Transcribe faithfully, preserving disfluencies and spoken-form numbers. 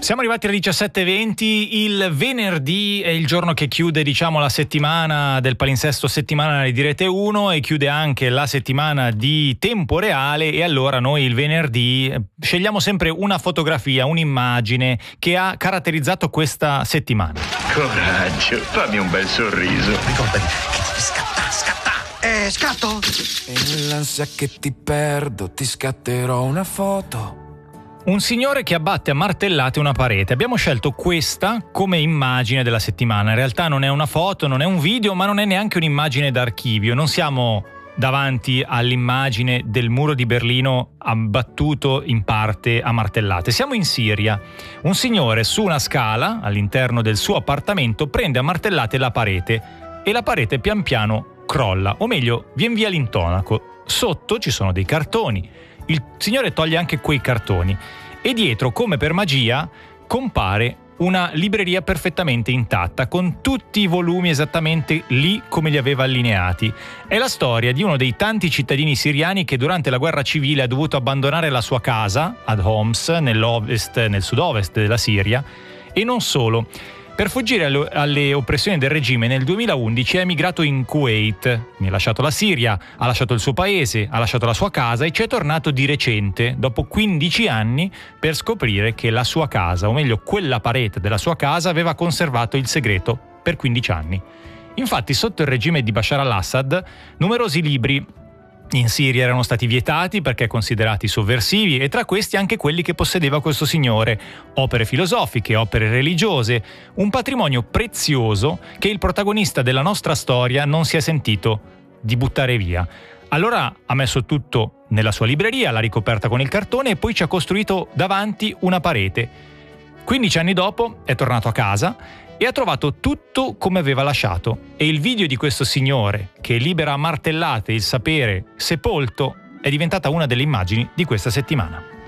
Siamo arrivati alle diciassette e venti, il venerdì è il giorno che chiude, diciamo, la settimana del palinsesto settimanale di Rete uno e chiude anche la settimana di tempo reale, e allora noi il venerdì scegliamo sempre una fotografia, un'immagine che ha caratterizzato questa settimana. Coraggio, fammi un bel sorriso. Ricordati che devi scattare, scattare. Eh, scatto? E nell'ansia che ti perdo ti scatterò una foto. Un signore che abbatte a martellate una parete. Abbiamo scelto questa come immagine della settimana. In realtà non è una foto, non è un video, ma non è neanche un'immagine d'archivio. Non siamo davanti all'immagine del muro di Berlino abbattuto in parte a martellate. Siamo in Siria. Un signore su una scala all'interno del suo appartamento prende a martellate la parete e la parete pian piano crolla, o meglio, vien via l'intonaco. Sotto ci sono dei cartoni. Il signore toglie anche quei cartoni e dietro, come per magia, compare una libreria perfettamente intatta, con tutti i volumi esattamente lì come li aveva allineati. È la storia di uno dei tanti cittadini siriani che durante la guerra civile ha dovuto abbandonare la sua casa ad Homs, nell'ovest, nel sud-ovest della Siria, e non solo. Per fuggire alle, alle oppressioni del regime nel duemilaundici è emigrato in Kuwait, ne ha lasciato la Siria, ha lasciato il suo paese, ha lasciato la sua casa e ci è tornato di recente, dopo quindici anni, per scoprire che la sua casa, o meglio quella parete della sua casa, aveva conservato il segreto per quindici anni. Infatti, sotto il regime di Bashar al-Assad, numerosi libri in Siria erano stati vietati perché considerati sovversivi, e tra questi anche quelli che possedeva questo signore: opere filosofiche, opere religiose, un patrimonio prezioso che il protagonista della nostra storia non si è sentito di buttare via. Allora ha messo tutto nella sua libreria, l'ha ricoperta con il cartone e poi ci ha costruito davanti una parete. quindici anni dopo è tornato a casa e ha trovato tutto come aveva lasciato, e il video di questo signore che libera a martellate il sapere sepolto è diventata una delle immagini di questa settimana.